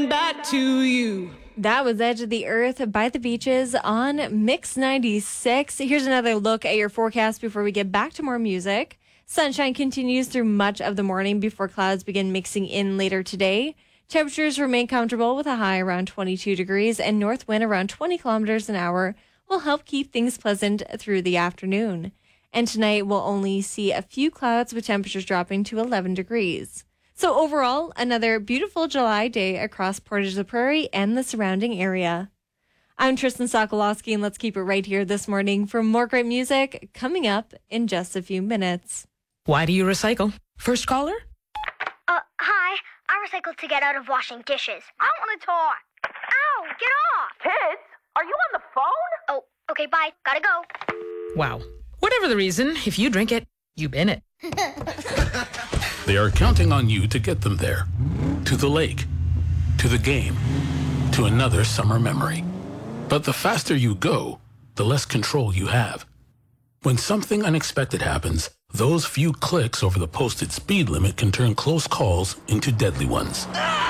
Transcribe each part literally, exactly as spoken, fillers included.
back to you. That was Edge of the Earth by The Beaches on Mix ninety-six. Here's another look at your forecast before we get back to more music. Sunshine continues through much of the morning before clouds begin mixing in later today. Temperatures remain comfortable with a high around twenty-two degrees, and north wind around twenty kilometers an hour will help keep things pleasant through the afternoon. And tonight we'll only see a few clouds with temperatures dropping to eleven degrees. So overall, another beautiful July day across Portage la Prairie and the surrounding area. I'm Tristan Sokolowski, and let's keep it right here this morning for more great music coming up in just a few minutes. Why do you recycle? First caller? Uh, hi. I recycle to get out of washing dishes. I want to talk. Ow, get off. Kids, are you on the phone? Oh, okay, bye. Gotta go. Wow. Whatever the reason, if you drink it, you bin it. They are counting on you to get them there. To the lake, to the game, to another summer memory. But the faster you go, the less control you have. When something unexpected happens, those few clicks over the posted speed limit can turn close calls into deadly ones.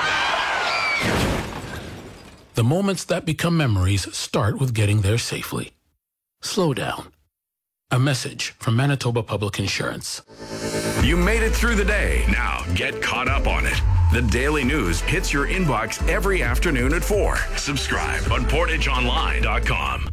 The moments that become memories start with getting there safely. Slow down. A message from Manitoba Public Insurance. You made it through the day. Now get caught up on it. The Daily News hits your inbox every afternoon at four. Subscribe on portage online dot com.